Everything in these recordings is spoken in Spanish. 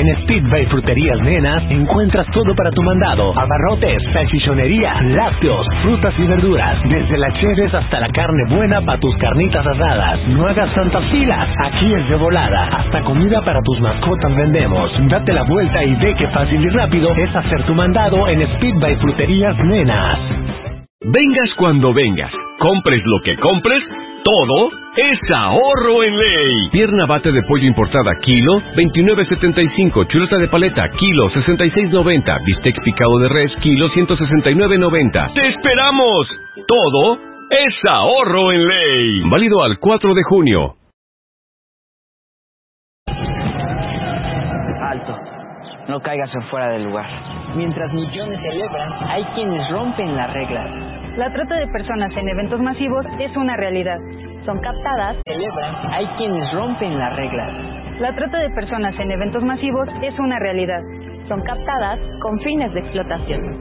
En Speed by Fruterías Nenas encuentras todo para tu mandado: abarrotes, salchichonería, lácteos, frutas y verduras, desde las cheves hasta la carne buena para tus carnitas asadas. No hagas tantas filas, aquí es de volada. Hasta comida para tus mascotas vendemos. Date la vuelta y ve qué fácil y rápido es hacer tu mandado en Speed by Fruterías Nenas. Vengas cuando vengas, compres lo que compres, todo es ahorro en ley. Pierna bate de pollo importada kilo, 29.75. Chuleta de paleta kilo, 66.90. Bistec picado de res kilo, 169.90. ¡Te esperamos! Todo es ahorro en ley. Válido al 4 de junio. Alto. No caigas en fuera del lugar. Mientras millones celebran, hay quienes rompen las reglas. La trata de personas en eventos masivos es una realidad. Son captadas, Celebran, hay quienes rompen las reglas. La trata de personas en eventos masivos es una realidad. Son captadas con fines de explotación.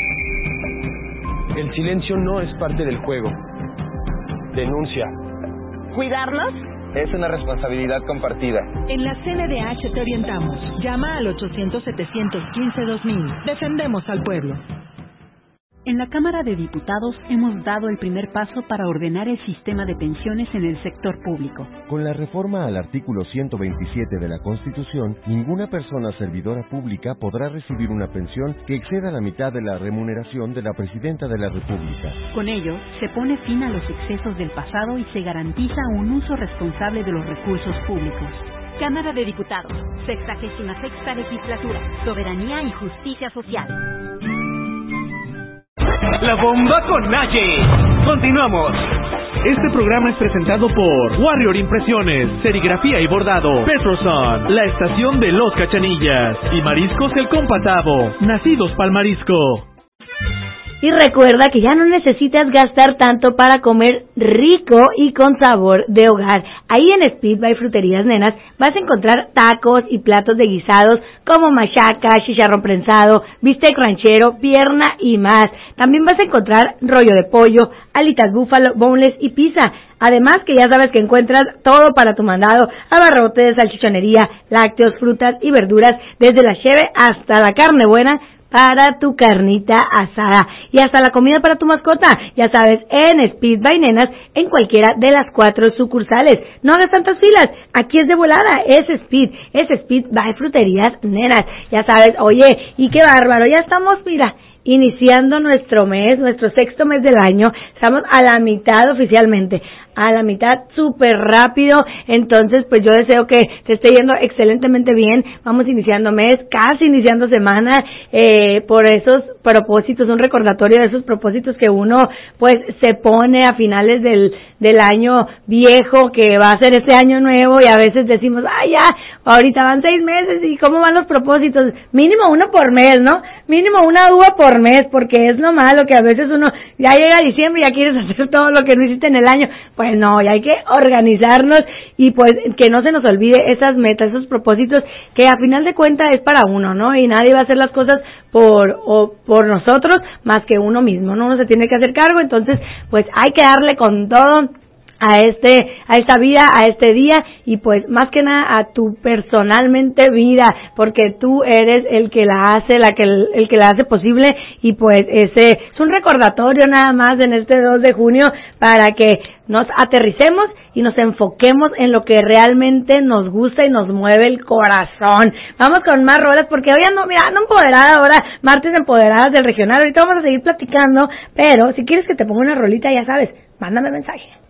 El silencio no es parte del juego. Denuncia. ¿Cuidarnos? Es una responsabilidad compartida. En la CNDH te orientamos. Llama al 800-715-2000. Defendemos al pueblo. En la Cámara de Diputados hemos dado el primer paso para ordenar el sistema de pensiones en el sector público. Con la reforma al artículo 127 de la Constitución, ninguna persona servidora pública podrá recibir una pensión que exceda la mitad de la remuneración de la Presidenta de la República. Con ello, se pone fin a los excesos del pasado y se garantiza un uso responsable de los recursos públicos. Cámara de Diputados, 66ª legislatura, soberanía y justicia social. La bomba con Naye. Continuamos. Este programa es presentado por Warrior Impresiones, Serigrafía y Bordado, Petroson, la estación de Los Cachanillas y Mariscos El Compatavo, nacidos pa'l marisco. Y recuerda que ya no necesitas gastar tanto para comer rico y con sabor de hogar. Ahí en Speed by Fruterías Nenas vas a encontrar tacos y platos de guisados como machaca, chicharrón prensado, bistec ranchero, pierna y más. También vas a encontrar rollo de pollo, alitas búfalo, boneless y pizza. Además que ya sabes que encuentras todo para tu mandado: abarrotes, salchichonería, lácteos, frutas y verduras, desde la cheve hasta la carne buena para tu carnita asada y hasta la comida para tu mascota, ya sabes, en Speed by Nenas, en cualquiera de las 4 sucursales. No hagas tantas filas, aquí es de volada, es Speed by Fruterías Nenas, ya sabes. Oye, y qué bárbaro, ya estamos, mira, iniciando nuestro mes, nuestro 6º mes del año. Estamos a la mitad oficialmente, a la mitad súper rápido. Entonces pues yo deseo que te esté yendo excelentemente bien. Vamos iniciando mes, casi iniciando semana, por esos propósitos, un recordatorio de esos propósitos que uno pues se pone a finales del año viejo, que va a ser este año nuevo, y a veces decimos, ya, ahorita van 6 meses, ¿y cómo van los propósitos? Mínimo uno por mes, ¿no? Mínimo una uva por mes, porque es lo malo que a veces uno ya llega a diciembre y ya quieres hacer todo lo que no hiciste en el año. Pues no, ya hay que organizarnos y pues que no se nos olvide esas metas, esos propósitos que a final de cuentas es para uno, ¿no? Y nadie va a hacer las cosas por nosotros más que uno mismo, ¿no? Uno se tiene que hacer cargo. Entonces pues hay que darle con todo a esta vida, a este día, y pues más que nada a tu personalmente vida, porque tú eres el que la hace, el que la hace posible. Y pues ese es un recordatorio nada más en este 2 de junio para que nos aterricemos y nos enfoquemos en lo que realmente nos gusta y nos mueve el corazón. Vamos con más rolas, porque hoy ando empoderada ahora, martes empoderadas del regional. Ahorita vamos a seguir platicando, pero si quieres que te ponga una rolita, ya sabes, mándame mensaje.